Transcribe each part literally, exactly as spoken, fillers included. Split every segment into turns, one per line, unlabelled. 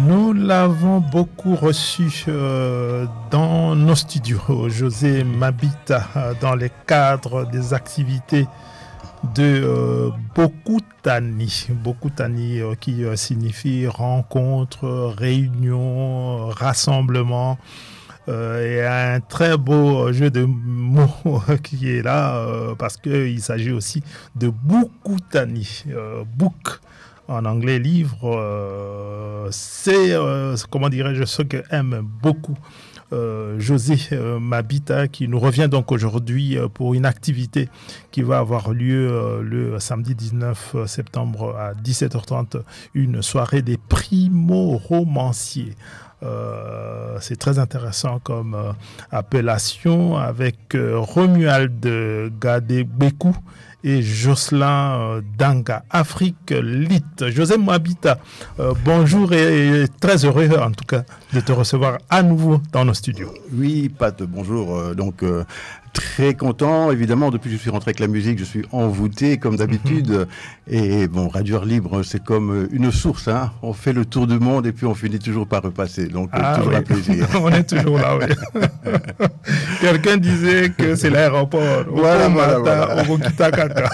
Nous l'avons beaucoup reçu euh, dans nos studios, José Mabita, dans le cadre des activités de euh, Bokutani. Bokutani euh, qui euh, signifie rencontre, réunion, rassemblement. Euh, et un très beau jeu de mots qui est là euh, parce qu'il s'agit aussi de Bokutani. Euh, book en anglais, livre, euh, c'est, euh, comment dirais-je, ce que aime beaucoup euh, José euh, Mabita, qui nous revient donc aujourd'hui euh, pour une activité qui va avoir lieu euh, le samedi dix-neuf septembre à dix-sept heures trente, une soirée des primo-romanciers. Euh, c'est très intéressant comme euh, appellation avec euh, Romuald Gadegbeku et Jocelyn euh, Danga, Afrique Lit. José Mabita, euh, bonjour et, et très heureux en tout cas de te recevoir à nouveau dans nos studios.
Oui, Pat, bonjour. Euh, donc, euh, très content, évidemment, depuis que je suis rentré avec la musique, je suis envoûté comme d'habitude. Mm-hmm. Et bon, Radio Libre, c'est comme une source, hein. On fait le tour du monde et puis on finit toujours par repasser. Donc, ah, toujours oui. Un plaisir.
On est toujours là, oui. Quelqu'un disait que c'est l'aéroport.
Voilà, au voilà,
matin,
voilà.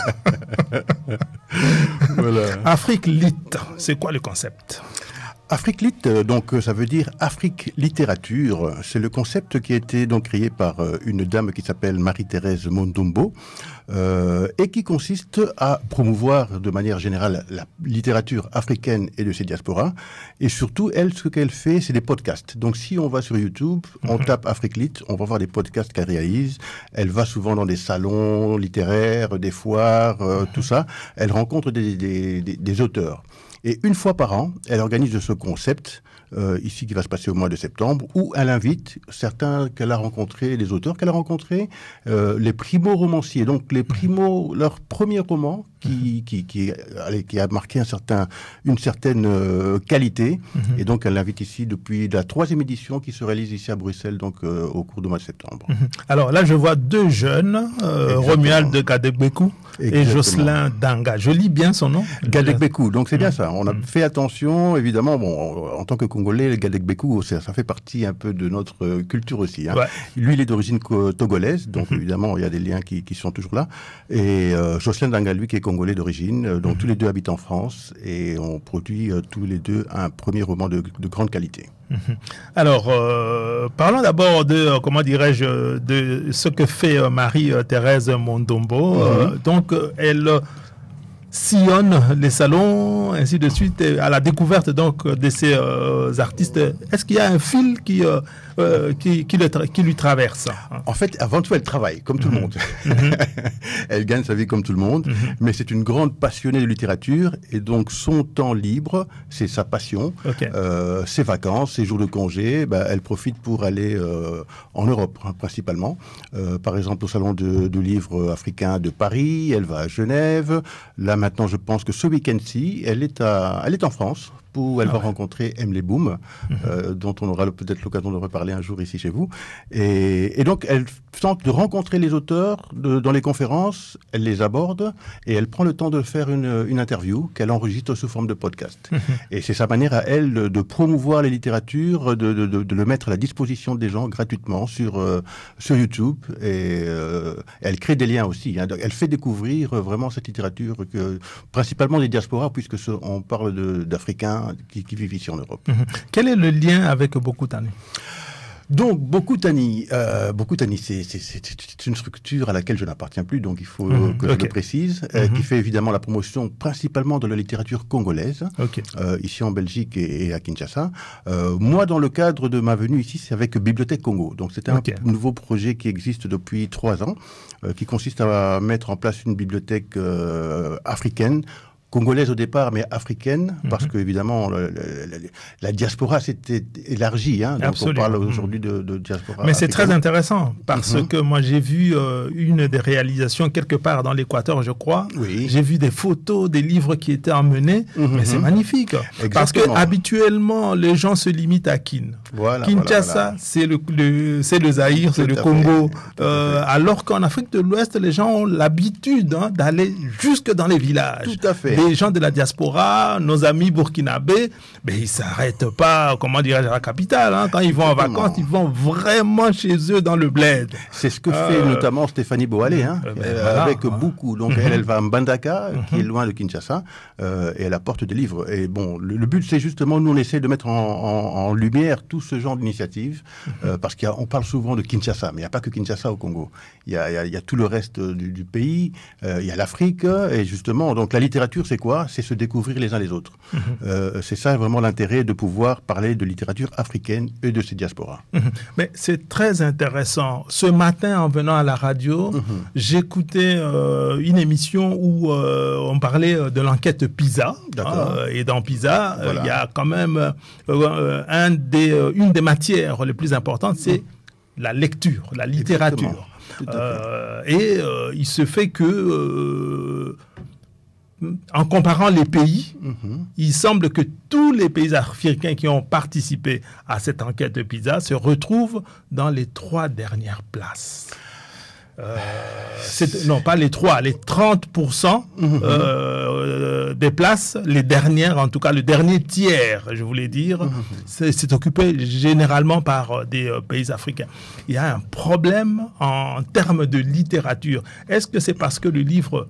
Voilà. Afrique Lit, c'est quoi le concept ?
Afrique Lit, donc ça veut dire Afrique Littérature. C'est le concept qui a été donc créé par une dame qui s'appelle Marie-Thérèse Mondombo euh, et qui consiste à promouvoir de manière générale la littérature africaine et de ses diasporas. Et surtout, elle, ce qu'elle fait, c'est des podcasts. Donc si on va sur YouTube, on mm-hmm. tape Afrique Lit, on va voir des podcasts qu'elle réalise. Elle va souvent dans des salons littéraires, des foires, euh, mm-hmm. tout ça. Elle rencontre des, des, des, des auteurs. Et une fois par an, elle organise ce concept, euh, ici qui va se passer au mois de septembre, où elle invite certains qu'elle a rencontrés, les auteurs qu'elle a rencontrés, euh, les primo-romanciers, donc les primo, leur premier roman qui, qui, qui, allez, qui a marqué un certain, une certaine euh, qualité. Mm-hmm. Et donc elle l'invite ici depuis la troisième édition qui se réalise ici à Bruxelles, donc euh, au cours du mois de septembre.
Mm-hmm. Alors là, je vois deux jeunes, euh, Romuald Gadegbeku et Jocelyn Danga. Je lis bien son nom.
Gadegbeku, donc c'est bien ça. On a mmh. fait attention, évidemment, bon, en tant que Congolais, le Gadegbeku, ça, ça fait partie un peu de notre culture aussi. Hein. Ouais. Lui, il est d'origine togolaise, donc mmh. évidemment, il y a des liens qui, qui sont toujours là. Et euh, Jocelyn Danga, lui, qui est congolais d'origine, donc mmh. tous les deux habitent en France et on produit euh, tous les deux un premier roman de, de grande qualité.
Mmh. Alors, euh, parlons d'abord de, euh, comment dirais-je, de ce que fait euh, Marie-Thérèse Mondombo. Mmh. Euh, donc, euh, elle sillonne les salons, ainsi de suite, à la découverte donc de ces euh, artistes. Est-ce qu'il y a un fil qui, euh, euh, qui, qui, le tra- qui lui traverse ?
En fait, avant tout, elle travaille, comme tout mm-hmm. le monde. Mm-hmm. Elle gagne sa vie comme tout le monde, mm-hmm. mais c'est une grande passionnée de littérature, et donc son temps libre, c'est sa passion. Okay. Euh, ses vacances, ses jours de congé, bah, elle profite pour aller euh, en Europe, hein, principalement. Euh, par exemple, au Salon de, de livres africains de Paris, elle va à Genève. Là, maintenant, je pense que ce week-end-ci, elle est, à, elle est en France, où elle ah va ouais. rencontrer Emily Boom, mm-hmm. euh, dont on aura peut-être l'occasion de reparler un jour ici chez vous. Et, et donc, elle tente de rencontrer les auteurs de, dans les conférences, elle les aborde, et elle prend le temps de faire une, une interview qu'elle enregistre sous forme de podcast. Mm-hmm. Et c'est sa manière à elle de, de promouvoir les littératures, de, de, de, de le mettre à la disposition des gens gratuitement sur, euh, sur YouTube. Et euh, elle crée des liens aussi. Hein. Elle fait découvrir vraiment cette littérature, que, principalement des diasporas, puisque ce, on parle de, d'Africains Qui, qui vivent ici en Europe.
Mmh. Quel est le lien avec Bokutani ?
Donc, Bokutani, euh, Bokutani, c'est, c'est, c'est, c'est une structure à laquelle je n'appartiens plus, donc il faut mmh, que okay. je le précise, euh, mmh. qui fait évidemment la promotion principalement de la littérature congolaise, okay. euh, ici en Belgique et, et à Kinshasa. Euh, moi, dans le cadre de ma venue ici, c'est avec Bibliothèque Congo. Donc, c'est un okay. nouveau projet qui existe depuis trois ans, euh, qui consiste à mettre en place une bibliothèque euh, africaine, congolaise au départ, mais africaine, mm-hmm. parce que évidemment la, la, la diaspora s'est élargie. Hein, donc Absolument. On parle aujourd'hui de, de diaspora.
Mais c'est africaine. Très intéressant parce mm-hmm. que moi j'ai vu euh, une des réalisations quelque part dans l'Équateur, je crois. Oui. J'ai vu des photos, des livres qui étaient emmenés, mm-hmm. mais c'est magnifique. Exactement. Parce que habituellement les gens se limitent à Kin. Voilà, Kinshasa, voilà, voilà. c'est le, le c'est le Zaïre, Tout c'est le Congo. Euh, alors qu'en Afrique de l'Ouest, les gens ont l'habitude hein, d'aller jusque dans les villages.
Tout à fait.
les gens de la diaspora, nos amis burkinabés, ben, ils ne s'arrêtent pas, comment dirais-je, à la capitale. Hein. Quand ils vont en vacances, ils vont vraiment chez eux dans le bled.
C'est ce que euh, fait notamment Stéphanie Boalé, hein, euh, ben, euh, voilà, avec hein. beaucoup. Donc, mm-hmm. elle, elle va à Mbandaka, mm-hmm. qui est loin de Kinshasa, euh, et elle apporte des livres. Et bon, le, le but, c'est justement, nous, on essaie de mettre en, en, en lumière tout ce genre d'initiatives, mm-hmm. euh, parce qu'on parle souvent de Kinshasa, mais il n'y a pas que Kinshasa au Congo. Il y a, y a, y a tout le reste du, du pays, euh, il y a l'Afrique, et justement, donc la littérature, c'est quoi? C'est se découvrir les uns les autres. Mm-hmm. Euh, c'est ça vraiment l'intérêt de pouvoir parler de littérature africaine et de ses diasporas.
Mm-hmm. Mais c'est très intéressant. Ce matin, en venant à la radio, mm-hmm. j'écoutais euh, une émission où euh, on parlait de l'enquête PISA. Euh, et dans PISA, il voilà. euh, y a quand même euh, un des, euh, une des matières les plus importantes, c'est mm. la lecture, la littérature. Euh, et euh, il se fait que, euh, en comparant les pays, mm-hmm. il semble que tous les pays africains qui ont participé à cette enquête PISA se retrouvent dans les trois dernières places. Euh, c'est, non, pas les trois, les trente pour cent mm-hmm. euh, des places, les dernières, en tout cas le dernier tiers, je voulais dire, mm-hmm. c'est, c'est occupé généralement par des euh, pays africains. Il y a un problème en, en termes de littérature. Est-ce que c'est parce que le livre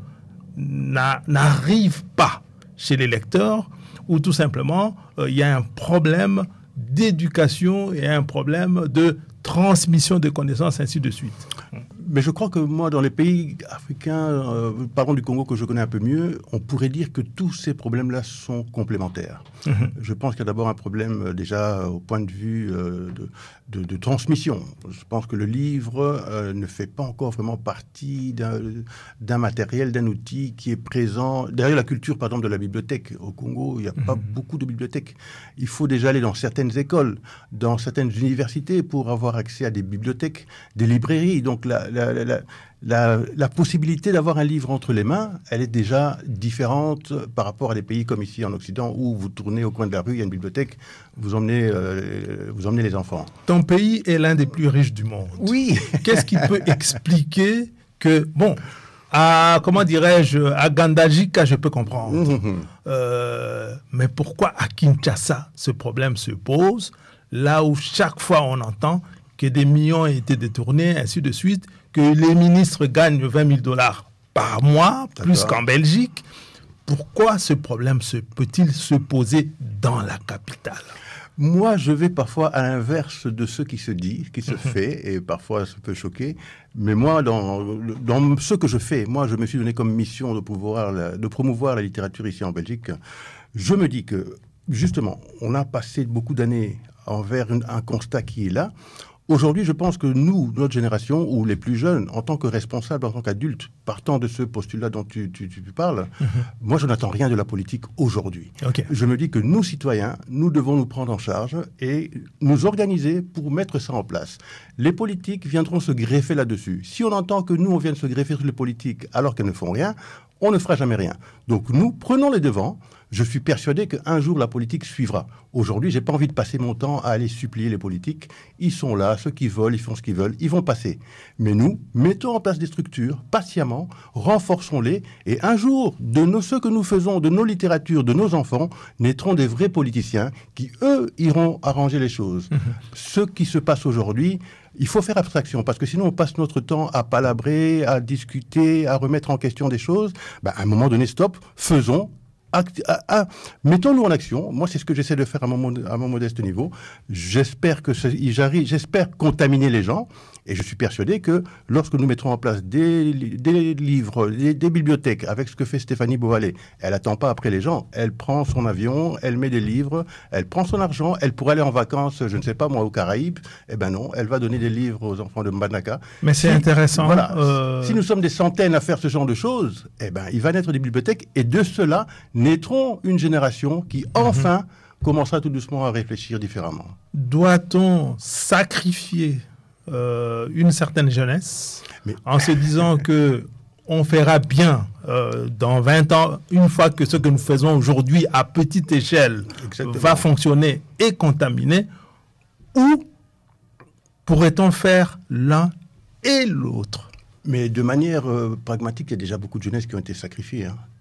n'a, n'arrive pas chez les lecteurs, ou tout simplement euh, il y a un problème d'éducation et un problème de transmission de connaissances, ainsi de suite?
Mais je crois que moi, dans les pays africains, euh, parlons du Congo que je connais un peu mieux, on pourrait dire que tous ces problèmes-là sont complémentaires. Mmh. Je pense qu'il y a d'abord un problème euh, déjà au point de vue euh, de, de, de transmission. Je pense que le livre euh, ne fait pas encore vraiment partie d'un, d'un matériel, d'un outil qui est présent. Derrière la culture, par exemple, de la bibliothèque. Au Congo, il n'y a mmh. pas beaucoup de bibliothèques. Il faut déjà aller dans certaines écoles, dans certaines universités pour avoir accès à des bibliothèques, des librairies. Donc la, la, la, la, la possibilité d'avoir un livre entre les mains, elle est déjà différente par rapport à des pays comme ici en Occident où vous tournez au coin de la rue, il y a une bibliothèque, vous emmenez, euh, vous emmenez les enfants.
Ton pays est l'un des plus riches du monde.
Oui.
Qu'est-ce qui peut expliquer que, bon, à, comment dirais-je, à Gandajika, je peux comprendre. Mmh. Euh, mais pourquoi à Kinshasa, ce problème se pose, là où chaque fois on entend que des millions ont été détournés, ainsi de suite, que les ministres gagnent vingt mille dollars par mois, D'accord. plus qu'en Belgique. Pourquoi ce problème se, peut-il se poser dans la capitale?
Moi, je vais parfois à l'inverse de ce qui se dit, qui se mmh. fait, et parfois ça peut choquer. Mais moi, dans, dans ce que je fais, moi, je me suis donné comme mission de, pouvoir la, de promouvoir la littérature ici en Belgique. Je me dis que, justement, on a passé beaucoup d'années envers une, un constat qui est là. Aujourd'hui, je pense que nous, notre génération, ou les plus jeunes, en tant que responsables, en tant qu'adultes, partant de ce postulat dont tu, tu, tu parles, mm-hmm. moi, je n'attends rien de la politique aujourd'hui. Okay. Je me dis que nous, citoyens, nous devons nous prendre en charge et nous organiser pour mettre ça en place. Les politiques viendront se greffer là-dessus. Si on entend que nous, on vient de se greffer sur les politiques alors qu'elles ne font rien, on ne fera jamais rien. Donc nous, prenons les devants. Je suis persuadé qu'un jour, la politique suivra. Aujourd'hui, je n'ai pas envie de passer mon temps à aller supplier les politiques. Ils sont là, ceux qui veulent, ils font ce qu'ils veulent, ils vont passer. Mais nous, mettons en place des structures, patiemment, renforçons-les, et un jour, de nos, ce que nous faisons, de nos littératures, de nos enfants, naîtront des vrais politiciens qui, eux, iront arranger les choses. Mmh. Ce qui se passe aujourd'hui, il faut faire abstraction, parce que sinon on passe notre temps à palabrer, à discuter, à remettre en question des choses. Ben, à un moment donné, stop, faisons. Act, à, à, mettons-nous en action. Moi, c'est ce que j'essaie de faire à mon, à mon modeste niveau. J'espère que j'arrive, j'espère contaminer les gens. Et je suis persuadé que lorsque nous mettrons en place des, des livres, des, des bibliothèques, avec ce que fait Stéphanie Boalé, elle n'attend pas après les gens. Elle prend son avion, elle met des livres, elle prend son argent, elle pourrait aller en vacances, je ne sais pas moi, aux Caraïbes. Eh ben non, elle va donner des livres aux enfants de Mbandaka.
Mais c'est si, intéressant.
Voilà.
Euh...
Si nous sommes des centaines à faire ce genre de choses, eh ben il va naître des bibliothèques et de cela naîtront une génération qui enfin mm-hmm. commencera tout doucement à réfléchir différemment.
Doit-on sacrifier Euh, une certaine jeunesse, mais... en se disant que on fera bien euh, dans vingt ans, une fois que ce que nous faisons aujourd'hui à petite échelle Exactement. va fonctionner et contaminer, ou pourrait-on faire l'un et l'autre?
Mais de manière euh, pragmatique, il y a déjà beaucoup de jeunesse qui ont été sacrifiées. Hein.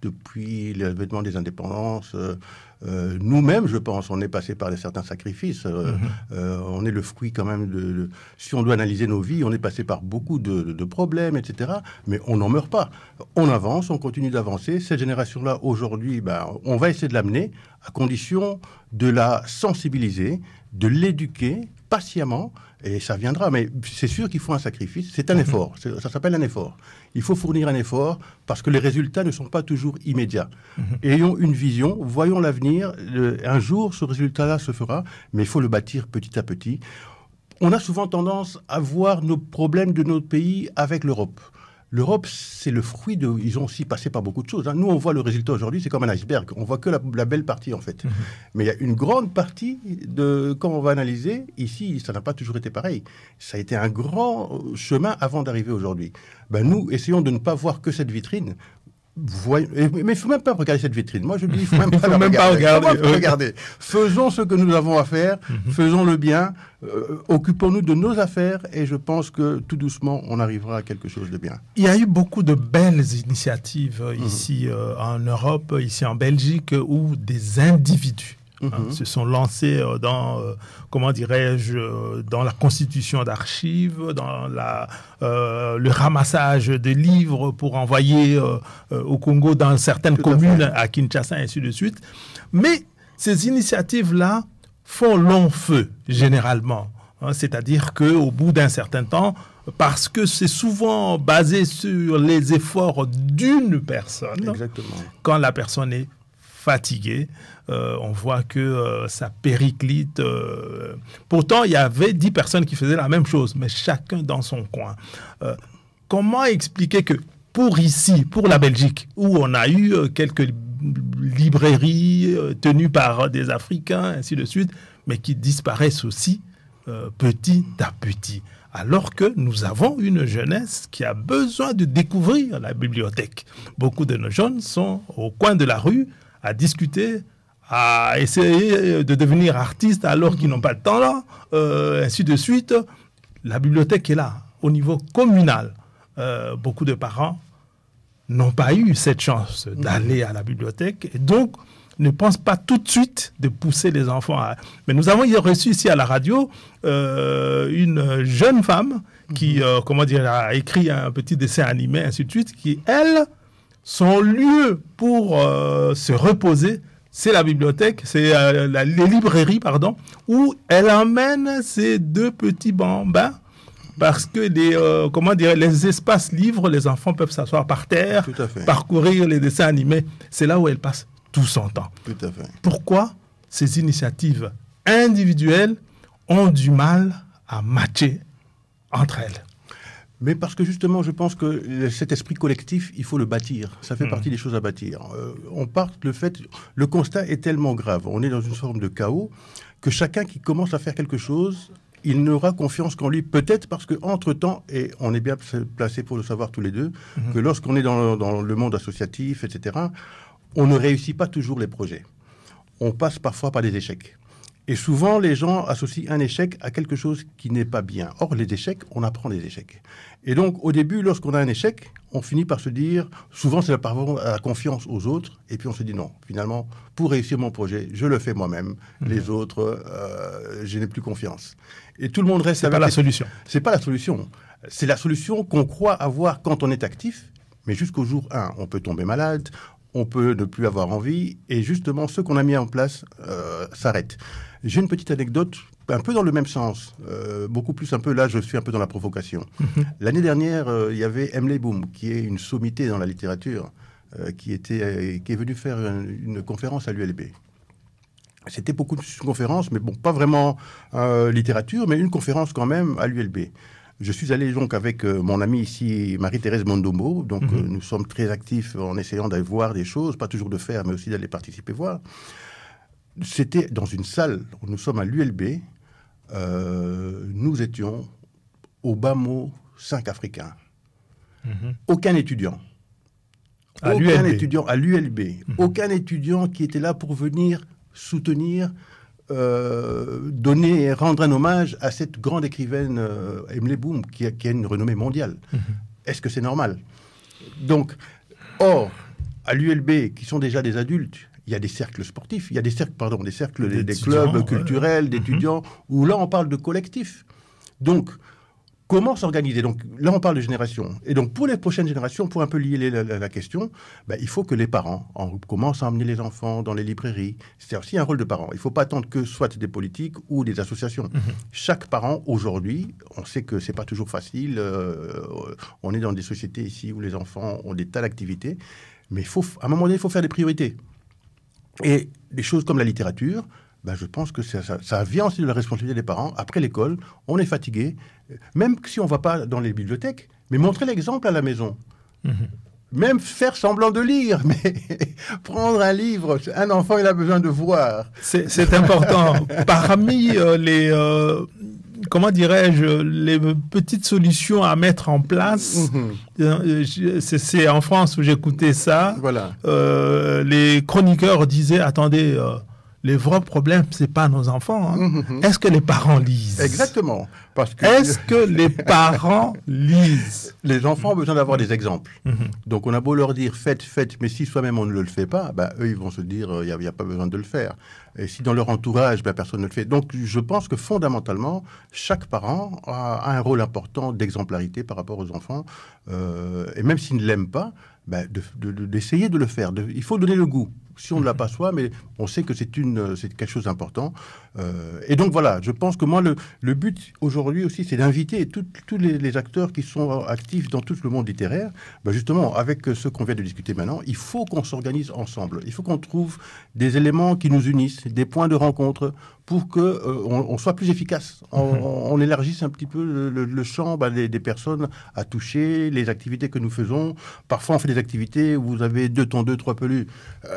depuis l'avènement des indépendances. Euh, euh, nous-mêmes, je pense, on est passé par certains sacrifices. Euh, mm-hmm. euh, on est le fruit quand même de, de... Si on doit analyser nos vies, on est passé par beaucoup de, de, de problèmes, et cetera. Mais on n'en meurt pas. On avance, on continue d'avancer. Cette génération-là, aujourd'hui, ben, on va essayer de l'amener à condition de la sensibiliser, de l'éduquer patiemment, et ça viendra. Mais c'est sûr qu'il faut un sacrifice. C'est un effort. C'est, ça s'appelle un effort. Il faut fournir un effort parce que les résultats ne sont pas toujours immédiats. Mm-hmm. Ayons une vision, voyons l'avenir. Le, un jour, ce résultat-là se fera, mais il faut le bâtir petit à petit. On a souvent tendance à voir nos problèmes de notre pays avec l'Europe. L'Europe, c'est le fruit de... Ils ont aussi passé par beaucoup de choses. Hein. Nous, on voit le résultat aujourd'hui, c'est comme un iceberg. On voit que la, la belle partie, en fait. Mmh. Mais il y a une grande partie de... Quand on va analyser, ici, ça n'a pas toujours été pareil. Ça a été un grand chemin avant d'arriver aujourd'hui. Ben, nous, essayons de ne pas voir que cette vitrine. Voyons... Mais il ne faut même pas regarder cette vitrine. Moi, je dis, il ne faut même pas, faut même regarder. pas regarder. Faut même pas regarder. Faisons ce que nous avons à faire. Mmh. Faisons le bien. Euh, occupons-nous de nos affaires et je pense que tout doucement, on arrivera à quelque chose de bien.
Il y a eu beaucoup de belles initiatives euh, mmh. ici euh, en Europe, ici en Belgique, où des individus mmh. hein, se sont lancés euh, dans, euh, comment dirais-je, euh, dans la constitution d'archives, dans la, euh, le ramassage de livres pour envoyer euh, euh, au Congo dans certaines tout communes, à, à Kinshasa, et ainsi de suite. Mais ces initiatives-là font long feu, généralement. Hein, c'est-à-dire qu'au bout d'un certain temps, parce que c'est souvent basé sur les efforts d'une personne,
exactement.
Quand la personne est fatiguée, euh, on voit que euh, ça périclite. Euh... Pourtant, il y avait dix personnes qui faisaient la même chose, mais chacun dans son coin. Euh, comment expliquer que pour ici, pour la Belgique, où on a eu euh, quelques librairies euh, tenues par des Africains, ainsi de suite, mais qui disparaissent aussi euh, petit à petit. Alors que nous avons une jeunesse qui a besoin de découvrir la bibliothèque. Beaucoup de nos jeunes sont au coin de la rue à discuter, à essayer de devenir artistes alors qu'ils n'ont pas le temps là, euh, ainsi de suite. La bibliothèque est là, au niveau communal. Euh, beaucoup de parents n'ont pas eu cette chance d'aller à la bibliothèque et donc ne pensent pas tout de suite de pousser les enfants à... Mais nous avons reçu ici à la radio euh, une jeune femme qui, euh, comment dire, a écrit un petit dessin animé, ainsi de suite, qui, elle, son lieu pour euh, se reposer, c'est la bibliothèque, c'est euh, la, les librairies, pardon, où elle emmène ses deux petits bambins. Parce que les, euh, comment dire, les espaces libres, les enfants peuvent s'asseoir par terre, parcourir les dessins animés. C'est là où elle passe tout son temps.
Tout à fait.
Pourquoi ces initiatives individuelles ont du mal à matcher entre elles?
Mais parce que justement, je pense que cet esprit collectif, il faut le bâtir. Ça fait mmh. partie des choses à bâtir. Euh, on part le fait, le constat est tellement grave. On est dans une forme de chaos que chacun qui commence à faire quelque chose, il n'aura confiance qu'en lui, peut-être parce qu'entre-temps, et on est bien placé pour le savoir tous les deux, mmh. que lorsqu'on est dans, dans le monde associatif, et cetera, on ne réussit pas toujours les projets. On passe parfois par des échecs. Et souvent, les gens associent un échec à quelque chose qui n'est pas bien. Or, les échecs, on apprend des échecs. Et donc, au début, lorsqu'on a un échec, on finit par se dire, souvent c'est par rapport à la confiance aux autres, et puis on se dit non, finalement, pour réussir mon projet, je le fais moi-même. Mmh. Les autres, euh, je n'ai plus confiance. Et tout le monde reste...
C'est pas la solution.
C'est pas la solution. C'est la solution qu'on croit avoir quand on est actif, mais jusqu'au jour un, on peut tomber malade, on peut ne plus avoir envie, et justement, ce qu'on a mis en place euh, s'arrête. J'ai une petite anecdote, un peu dans le même sens, euh, beaucoup plus un peu, là je suis un peu dans la provocation. Mm-hmm. L'année dernière, euh, il y avait Emily Boom, qui est une sommité dans la littérature, euh, qui, était, euh, qui est venue faire une, une conférence à l'U L B. C'était beaucoup de conférences, mais bon, pas vraiment euh, littérature, mais une conférence quand même à l'U L B. Je suis allé donc avec euh, mon amie ici, Marie-Thérèse Mondombo, donc mm-hmm. euh, nous sommes très actifs en essayant d'aller voir des choses, pas toujours de faire, mais aussi d'aller participer, voir. C'était dans une salle, nous sommes à l'U L B, euh, nous étions au bas mot cinq Africains. Mm-hmm. Aucun étudiant.
À
aucun
l'U L B.
étudiant à l'U L B. Mm-hmm. Aucun étudiant qui était là pour venir soutenir, euh, donner et rendre un hommage à cette grande écrivaine euh, Emily Boom, qui a, qui a une renommée mondiale. Mm-hmm. Est-ce que c'est normal? Donc, or, à l'U L B, qui sont déjà des adultes, il y a des cercles sportifs, il y a des cercles, pardon, des cercles, des, des clubs culturels, ouais. d'étudiants, mmh. où là, on parle de collectif. Donc, comment s'organiser? Donc, là, on parle de génération. Et donc, pour les prochaines générations, pour un peu lier la, la, la question, ben, il faut que les parents en, commencent à emmener les enfants dans les librairies. C'est aussi un rôle de parent. Il ne faut pas attendre que soit des politiques ou des associations. Mmh. Chaque parent, aujourd'hui, on sait que ce n'est pas toujours facile. Euh, on est dans des sociétés ici où les enfants ont des tas d'activités. Mais il faut, à un moment donné, il faut faire des priorités. Et des choses comme la littérature, ben, je pense que ça, ça, ça vient aussi de la responsabilité des parents. Après l'école, on est fatigué, même si on ne va pas dans les bibliothèques, mais montrer l'exemple à la maison. Mmh. Même faire semblant de lire, mais prendre un livre, un enfant, il a besoin de voir.
C'est, c'est important. Parmi euh, les... Euh... comment dirais-je, les petites solutions à mettre en place. Mmh. C'est, c'est en France où j'écoutais ça.
Voilà.
Euh, les chroniqueurs disaient, attendez, euh, les vrais problèmes, c'est pas nos enfants. Hein. Mmh. Est-ce que les parents lisent?
Exactement. Parce que...
Est-ce que les parents lisent?
Les enfants ont besoin d'avoir des exemples. Mmh. Donc on a beau leur dire, faites, faites, mais si soi-même on ne le fait pas, ben, eux, ils vont se dire, il euh, n'y a, a pas besoin de le faire. Et si dans leur entourage, ben, personne ne le fait. Donc je pense que fondamentalement, chaque parent a, a un rôle important d'exemplarité par rapport aux enfants. Euh, et même s'ils ne l'aiment pas, ben, de, de, de, d'essayer de le faire. De, il faut donner le goût. Si on ne l'a pas soi, mais on sait que c'est, une, c'est quelque chose d'important. Euh, et donc voilà, je pense que moi, le, le but aujourd'hui aussi, c'est d'inviter tous les, les acteurs qui sont actifs dans tout le monde littéraire. Ben justement, avec ce qu'on vient de discuter maintenant, il faut qu'on s'organise ensemble. Il faut qu'on trouve des éléments qui nous unissent, des points de rencontre, pour qu'on euh, on soit plus efficace. On, mmh. on, on élargisse un petit peu le, le, le champ ben, des, des personnes à toucher, les activités que nous faisons. Parfois, on fait des activités où vous avez deux tons deux, trois pelus. Euh,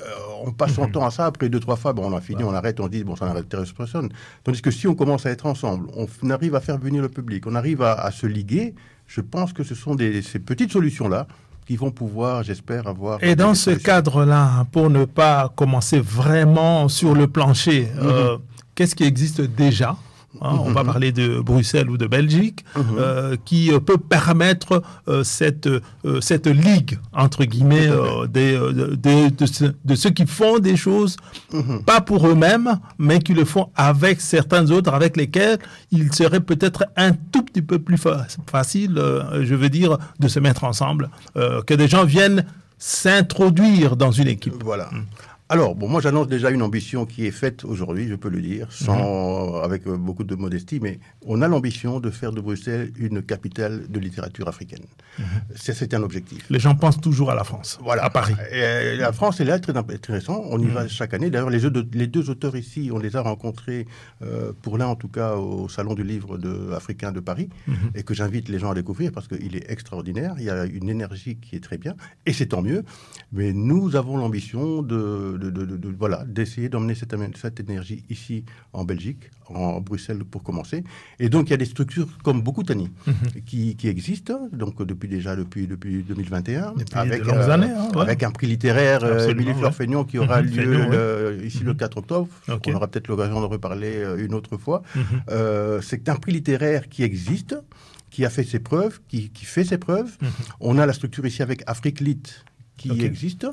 on passe son mmh. temps à ça, après deux, trois fois, bon, on a fini, ouais. on arrête, on dit, bon, ça n'intéresse personne. Tandis que si on commence à être ensemble, on arrive à faire venir le public, on arrive à, à se liguer, je pense que ce sont des, ces petites solutions-là qui vont pouvoir, j'espère, avoir...
Et dans ce cadre-là, pour ne pas commencer vraiment sur le plancher, mmh. euh, qu'est-ce qui existe déjà ? Hein, on va parler de Bruxelles ou de Belgique, mmh. euh, qui euh, peut permettre euh, cette, euh, cette ligue, entre guillemets, euh, des, euh, de, de, de, de ceux qui font des choses, mmh. pas pour eux-mêmes, mais qui le font avec certains autres, avec lesquels il serait peut-être un tout petit peu plus fa- facile, euh, je veux dire, de se mettre ensemble, euh, que des gens viennent s'introduire dans une équipe.
Voilà. Mmh. Alors, bon, moi, j'annonce déjà une ambition qui est faite aujourd'hui, je peux le dire, sans, mmh. avec euh, beaucoup de modestie, mais on a l'ambition de faire de Bruxelles une capitale de littérature africaine. Mmh. C'est, c'est un objectif.
Les gens pensent toujours à la France,
voilà.
à Paris.
Et la France est là, très intéressant. On y mmh. va chaque année. D'ailleurs, les, de, les deux auteurs ici, on les a rencontrés, euh, pour l'un en tout cas, au Salon du Livre de, africain de Paris, mmh. et que j'invite les gens à découvrir parce qu'il est extraordinaire. Il y a une énergie qui est très bien, et c'est tant mieux. Mais nous avons l'ambition de... De, de, de, de, voilà, d'essayer d'emmener cette, cette énergie ici en Belgique, en Bruxelles pour commencer. Et donc, il y a des structures comme Bokutani mm-hmm. qui, qui existent, donc depuis déjà depuis, depuis deux mille vingt et un,
depuis
avec,
de longues euh, années, hein, ouais.
avec un prix littéraire, Émilie Fleur-Fénion, qui aura mm-hmm. lieu Fénion, le, ouais. ici mm-hmm. le quatre octobre. Okay. On aura peut-être l'occasion de reparler une autre fois. Mm-hmm. Euh, c'est un prix littéraire qui existe, qui a fait ses preuves, qui, qui fait ses preuves. Mm-hmm. On a la structure ici avec Afrique Lit qui okay. existe.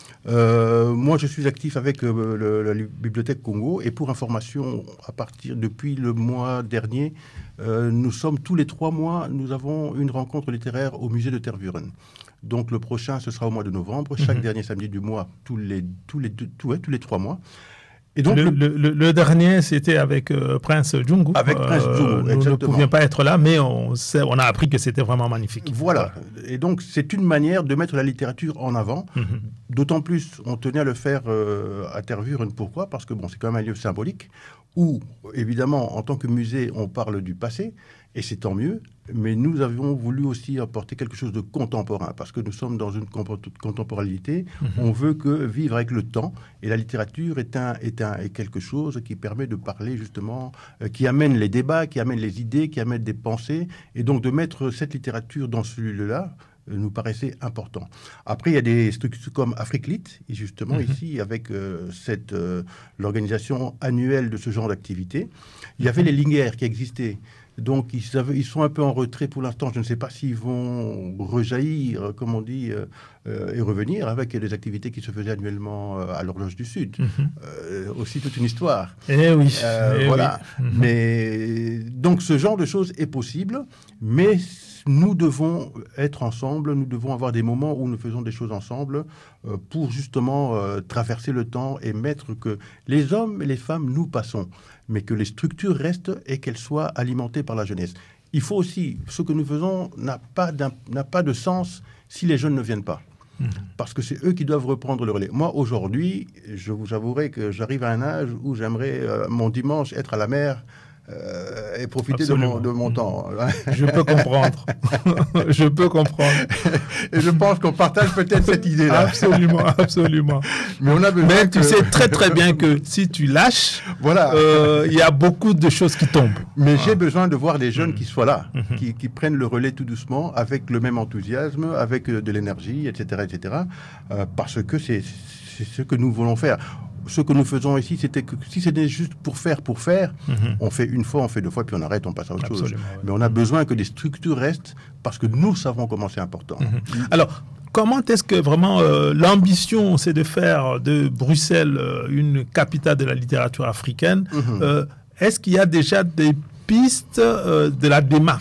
Euh, moi, je suis actif avec euh, le, la Bibliothèque Congo et pour information, à partir depuis le mois dernier, euh, nous sommes tous les trois mois, nous avons une rencontre littéraire au musée de Tervuren. Donc le prochain, ce sera au mois de novembre, chaque mm-hmm. dernier samedi du mois, tous les tous les deux, tous, ouais, tous les trois mois.
Et donc, le, le, le, le dernier, c'était avec euh, Prince Jungu.
Avec Prince Jungu, euh,
exactement. Nous ne pouvions pas être là, mais on, sait, on a appris que c'était vraiment magnifique.
Voilà. Et donc, c'est une manière de mettre la littérature en avant. Mm-hmm. D'autant plus, on tenait à le faire euh, à Tervuren. Pourquoi ? Parce que bon, c'est quand même un lieu symbolique où, évidemment, en tant que musée, on parle du passé, et c'est tant mieux. Mais nous avions voulu aussi apporter quelque chose de contemporain, parce que nous sommes dans une contemporanéité. Mmh. On veut que vivre avec le temps, et la littérature est, un, est, un, est quelque chose qui permet de parler justement, euh, qui amène les débats, qui amène les idées, qui amène des pensées, et donc de mettre cette littérature dans ce lieu-là euh, nous paraissait important. Après, il y a des structures comme Afrique Lit, et justement mmh. ici, avec euh, cette, euh, l'organisation annuelle de ce genre d'activité, il y avait les Lingères qui existaient. Donc, ils, avaient, ils sont un peu en retrait pour l'instant. Je ne sais pas s'ils vont rejaillir, comme on dit, euh, euh, et revenir avec des activités qui se faisaient annuellement euh, à l'Horloge du Sud. Mm-hmm. Euh, aussi toute une histoire.
Eh oui.
Euh,
eh
voilà.
Oui. Mm-hmm.
Mais donc, ce genre de choses est possible, mais nous devons être ensemble, nous devons avoir des moments où nous faisons des choses ensemble euh, pour justement euh, traverser le temps et mettre que les hommes et les femmes, nous passons, mais que les structures restent et qu'elles soient alimentées par la jeunesse. Il faut aussi, ce que nous faisons n'a pas, n'a pas de sens si les jeunes ne viennent pas. Mmh. Parce que c'est eux qui doivent reprendre le relais. Moi, aujourd'hui, je vous avouerai que j'arrive à un âge où j'aimerais, euh, mon dimanche, être à la mer, Euh, et profiter de mon, de mon temps.
Je peux comprendre. Je peux comprendre.
Et je pense qu'on partage peut-être cette idée-là.
Absolument, absolument.
Mais on a besoin
Mais
que...
tu sais très très bien que si tu lâches,
voilà,
il euh, y a beaucoup de choses qui tombent.
Mais ah. j'ai besoin de voir des jeunes mmh. qui soient là, mmh. qui, qui prennent le relais tout doucement, avec le même enthousiasme, avec de l'énergie, et cetera, et cetera. Euh, parce que c'est, c'est ce que nous voulons faire. Ce que nous faisons ici, c'était que si c'était juste pour faire, pour faire, mmh. on fait une fois, on fait deux fois, puis on arrête, on passe à autre Absolument, chose. Ouais. Mais on a besoin que des structures restent parce que nous savons comment c'est important.
Mmh. Alors, comment est-ce que vraiment euh, l'ambition, c'est de faire de Bruxelles euh, une capitale de la littérature africaine mmh. euh, Est-ce qu'il y a déjà des pistes euh, de la démarche ?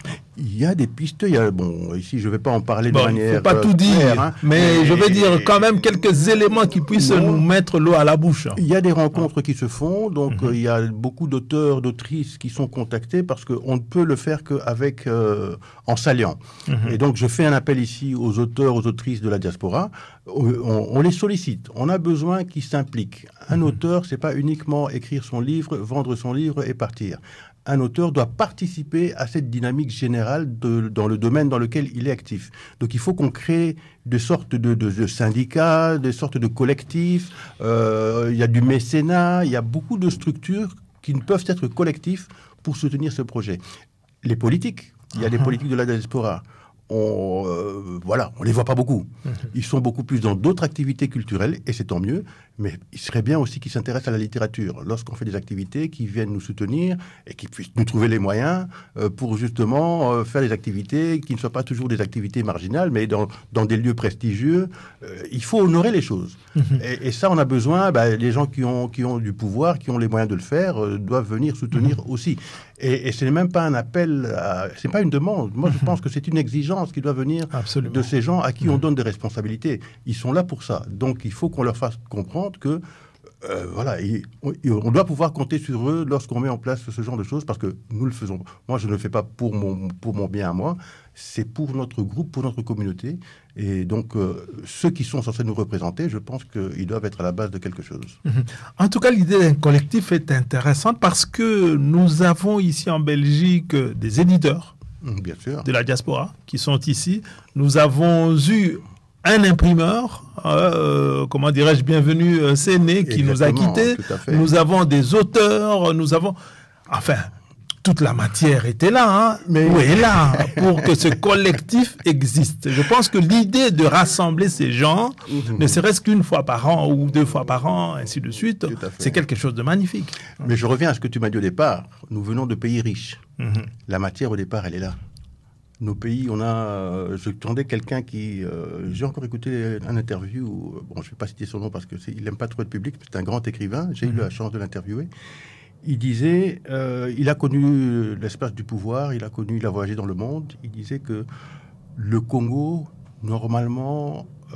Il y a des pistes, il y a, bon, ici je ne vais pas en parler bon, de manière...
Il ne faut pas euh, tout dire, claire, hein, mais et, je vais dire quand même quelques éléments qui puissent non, nous mettre l'eau à la bouche.
Il y a des rencontres ah. qui se font, donc mm-hmm. euh, il y a beaucoup d'auteurs, d'autrices qui sont contactés parce qu'on ne peut le faire qu'avec, euh, en s'alliant. Mm-hmm. Et donc je fais un appel ici aux auteurs, aux autrices de la diaspora, on, on les sollicite, on a besoin qu'ils s'impliquent. Un mm-hmm. auteur, ce n'est pas uniquement écrire son livre, vendre son livre et partir. Un auteur doit participer à cette dynamique générale de, dans le domaine dans lequel il est actif. Donc il faut qu'on crée des sortes de, de, de syndicats, des sortes de collectifs. Euh, il y a du mécénat, il y a beaucoup de structures qui ne peuvent être collectifs pour soutenir ce projet. Les politiques, il y a uh-huh. des politiques de la diaspora. On, euh, voilà, on les voit pas beaucoup. Mmh. Ils sont beaucoup plus dans d'autres activités culturelles, et c'est tant mieux, mais il serait bien aussi qu'ils s'intéressent à la littérature. Lorsqu'on fait des activités, qu'ils viennent nous soutenir et qu'ils puissent nous trouver les moyens euh, pour justement euh, faire des activités qui ne soient pas toujours des activités marginales, mais dans, dans des lieux prestigieux. Euh, il faut honorer les choses. Mmh. Et, et ça, on a besoin, bah, les gens qui ont, qui ont du pouvoir, qui ont les moyens de le faire, euh, doivent venir soutenir mmh. aussi. Et, et ce n'est même pas un appel, à, c'est pas une demande. Moi, je pense que c'est une exigence qui doit venir Absolument. De ces gens à qui mmh. on donne des responsabilités. Ils sont là pour ça. Donc, il faut qu'on leur fasse comprendre que, euh, voilà, il, on, on doit pouvoir compter sur eux lorsqu'on met en place ce genre de choses, parce que nous le faisons. Moi, je ne le fais pas pour mon, pour mon bien à moi. C'est pour notre groupe, pour notre communauté. Et donc, euh, ceux qui sont censés nous représenter, je pense qu'ils doivent être à la base de quelque chose.
Mmh. En tout cas, l'idée d'un collectif est intéressante parce que nous avons ici en Belgique des éditeurs
mmh, bien sûr.
de la diaspora qui sont ici. Nous avons eu un imprimeur, euh, comment dirais-je, bienvenu euh, Séné, qui Exactement, nous a quittés. Nous avons des auteurs, nous avons... Enfin... Toute la matière était là, hein, mais où est là pour que ce collectif existe. Je pense que l'idée de rassembler ces gens, mmh. ne serait-ce qu'une fois par an ou deux fois par an, ainsi de suite, c'est quelque chose de magnifique.
Mais je reviens à ce que tu m'as dit au départ. Nous venons de pays riches. Mmh. La matière au départ, elle est là. Nos pays, on a... Euh, je entendais quelqu'un qui... Euh, j'ai encore écouté un interview, où, bon, je ne vais pas citer son nom parce qu'il n'aime pas trop être public, c'est un grand écrivain, j'ai mmh. eu la chance de l'interviewer. Il disait, euh, il a connu l'espace du pouvoir, il a connu, il a voyagé dans le monde. Il disait que le Congo, normalement, euh,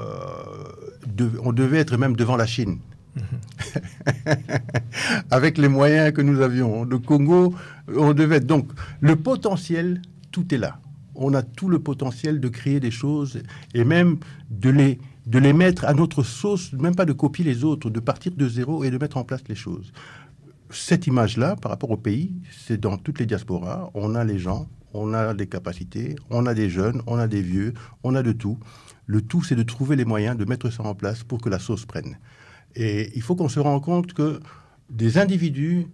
de, on devait être même devant la Chine. Mmh. Avec les moyens que nous avions. Le Congo, on devait être... Donc, le potentiel, tout est là. On a tout le potentiel de créer des choses et même de les, de les mettre à notre sauce, même pas de copier les autres, de partir de zéro et de mettre en place les choses. Cette image-là, par rapport au pays, c'est dans toutes les diasporas. On a les gens, on a des capacités, on a des jeunes, on a des vieux, on a de tout. Le tout, c'est de trouver les moyens de mettre ça en place pour que la sauce prenne. Et il faut qu'on se rende compte que des individus,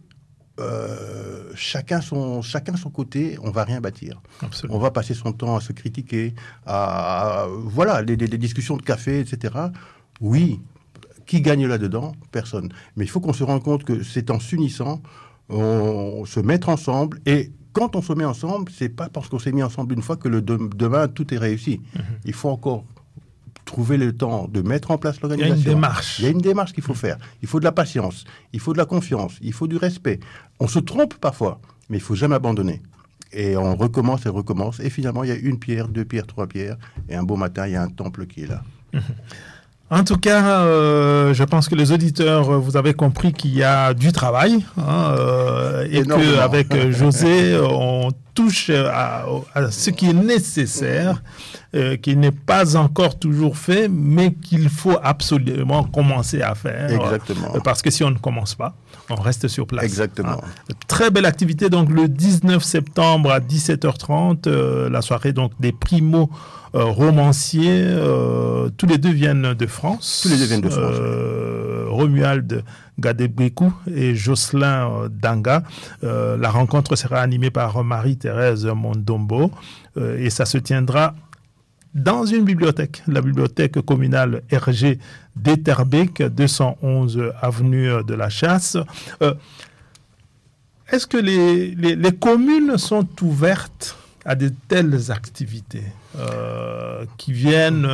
euh, chacun, son, chacun son côté, on ne va rien bâtir. Absolument. On va passer son temps à se critiquer, à, à voilà, des, des, des discussions de café, et cetera. Oui. Qui gagne là-dedans? Personne. Mais il faut qu'on se rende compte que c'est en s'unissant, on se mettre ensemble et quand on se met ensemble, c'est pas parce qu'on s'est mis ensemble une fois que le de- demain tout est réussi. Mmh. Il faut encore trouver le temps de mettre en place l'organisation.
Il y a une démarche.
Il y a une démarche qu'il faut faire. Il faut de la patience, il faut de la confiance, il faut du respect. On se trompe parfois, mais il faut jamais abandonner. Et on recommence et recommence. Et finalement, il y a une pierre, deux pierres, trois pierres. Et un beau matin, il y a un temple qui est là.
En tout cas, euh, je pense que les auditeurs, vous avez compris qu'il y a du travail. Hein, euh, et qu'avec José, on touche à, à ce qui est nécessaire, euh, qui n'est pas encore toujours fait, mais qu'il faut absolument commencer à faire.
Exactement.
Euh, parce que si on ne commence pas, on reste sur place.
Exactement.
Hein. Très belle activité, donc le dix-neuf septembre à dix-sept heures trente, euh, la soirée donc des primo euh, romanciers, euh, tous les deux viennent de France.
Tous les deux viennent de France.
Euh, Romuald Gadebrekou et Jocelyn euh, Danga. Euh, la rencontre sera animée par Marie-Thérèse Mondombo euh, et ça se tiendra dans une bibliothèque, la bibliothèque communale R G d'Etterbeek, deux cent onze avenue de la Chasse. Euh, est-ce que les, les, les communes sont ouvertes à de telles activités euh, qui viennent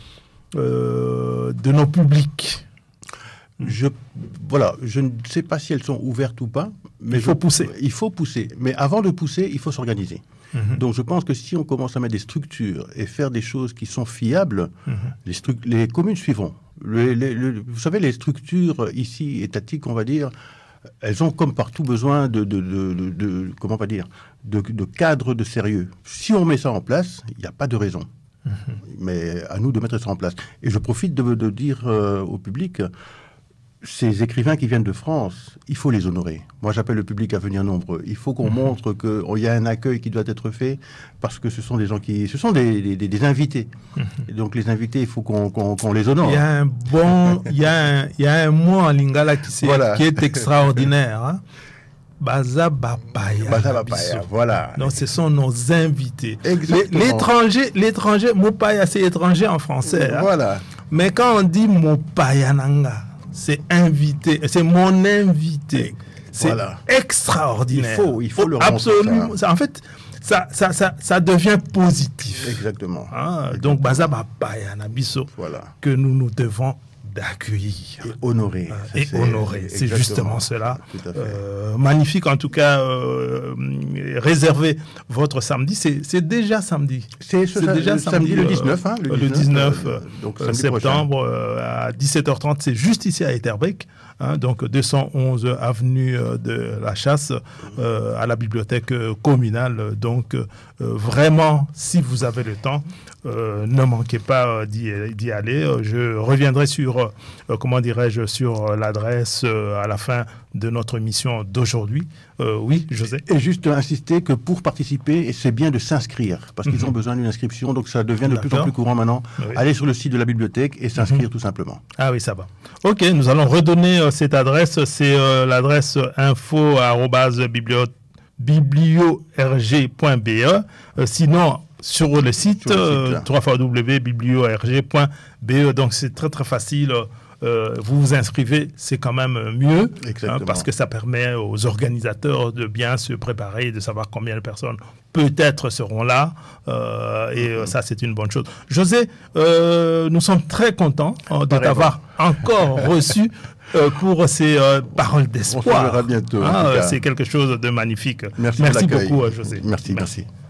euh, de nos publics?
Je, voilà, je ne sais pas si elles sont ouvertes ou pas. Mais
il faut
je,
pousser.
Il faut pousser. Mais avant de pousser, il faut s'organiser. Mmh. Donc je pense que si on commence à mettre des structures et faire des choses qui sont fiables, mmh. les, stru- les communes suivront. Le, le, le, vous savez, les structures ici étatiques, on va dire, elles ont comme partout besoin de, de, de, de, de comment on va dire, de, de cadres de sérieux. Si on met ça en place, il n'y a pas de raison. Mmh. Mais à nous de mettre ça en place. Et je profite de, de dire euh, au public, ces écrivains qui viennent de France, il faut les honorer. Moi, j'appelle le public à venir nombreux. Il faut qu'on mmh. montre qu'il y a un accueil qui doit être fait parce que ce sont des gens qui... Ce sont des, des, des invités. Mmh. Et donc, les invités, il faut qu'on, qu'on, qu'on les honore.
Il y a un bon... il, y a un, il y a un mot en lingala qui, voilà. qui est extraordinaire. Hein? Baza Bapaya.
Baza Bapaya, voilà.
Donc, ce sont nos invités.
Exactement.
L'étranger, l'étranger, Mopaya, c'est étranger en français.
Voilà.
Hein? Mais quand on dit Mopaya Nanga, c'est invité, c'est mon invité. C'est voilà. extraordinaire.
Il faut, il faut
oh,
le
absolument. Ça, en fait, ça, ça, ça, ça devient positif.
Exactement.
Hein?
Exactement.
Donc, Baza Bapaya Nabiso,
voilà.
que nous nous devons d'accueillir.
Et honorer.
Euh, et c'est, honorer, c'est justement cela. Euh, magnifique, en tout cas, euh, réservez votre samedi. C'est, c'est déjà samedi.
C'est, ce, c'est ça, déjà samedi, samedi le dix-neuf. Hein,
le dix-neuf euh, donc, euh, septembre euh, à dix-sept heures trente. C'est juste ici à Etterbeek. Hein, donc deux cent onze avenue de la Chasse, euh, à la bibliothèque communale. Donc euh, vraiment, si vous avez le temps, euh, ne manquez pas d'y, d'y aller. Je reviendrai sur, euh, comment dirais-je, sur l'adresse euh, à la fin de notre émission d'aujourd'hui. Euh, oui, José.
Et juste insister que pour participer, c'est bien de s'inscrire, parce qu'ils mm-hmm. ont besoin d'une inscription, donc ça devient de D'accord. plus en plus courant maintenant. Oui. Aller sur le site de la bibliothèque et s'inscrire mm-hmm. tout simplement.
Ah oui, ça va. Ok, nous allons redonner euh, cette adresse, c'est euh, l'adresse info arobase biblio r g point b e. Euh, sinon, sur le site, euh, w w w point biblio r g point b e, donc c'est très très facile. Euh, vous vous inscrivez, c'est quand même mieux, hein, parce que ça permet aux organisateurs de bien se préparer, de savoir combien de personnes peut-être seront là, euh, et euh, ça c'est une bonne chose. José, euh, nous sommes très contents hein, de t'avoir encore reçu euh, pour ces euh, paroles d'espoir.
On se verra bientôt.
Hein, c'est quelque chose de magnifique.
Merci,
merci beaucoup, José.
Merci, merci. merci.